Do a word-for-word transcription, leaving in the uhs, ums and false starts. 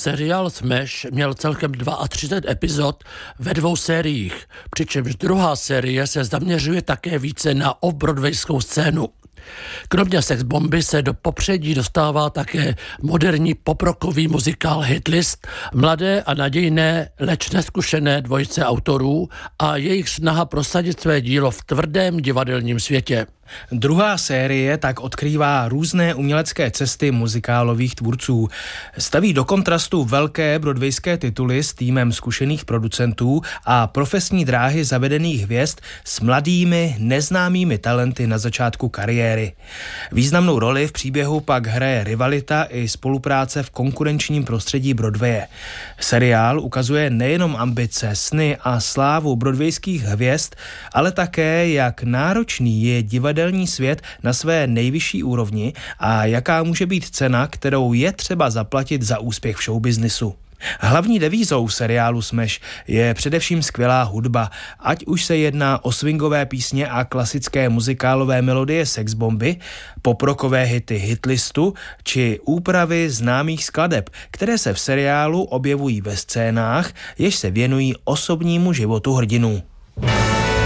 Seriál Smash měl celkem třicet dva epizod ve dvou sériích, přičemž druhá série se zaměřuje také více na off-broadwayskou scénu. Kromě sexbomby se do popředí dostává také moderní poprokový muzikál Hitlist, mladé a nadějné, leč neskušené dvojice autorů a jejich snaha prosadit své dílo v tvrdém divadelním světě. Druhá série tak odkrývá různé umělecké cesty muzikálových tvůrců. Staví do kontrastu velké broadwayské tituly s týmem zkušených producentů a profesní dráhy zavedených hvězd s mladými, neznámými talenty na začátku kariéry. Významnou roli v příběhu pak hraje rivalita i spolupráce v konkurenčním prostředí Broadwaye. Seriál ukazuje nejenom ambice, sny a slávu broadwayských hvězd, ale také, jak náročný je divadelní svět na své nejvyšší úrovni a jaká může být cena, kterou je třeba zaplatit za úspěch v showbiznisu. Hlavní devízou seriálu Smash je především skvělá hudba, ať už se jedná o swingové písně a klasické muzikálové melodie sexbomby, poprokové hity Hitlistu či úpravy známých skladeb, které se v seriálu objevují ve scénách, jež se věnují osobnímu životu hrdinů.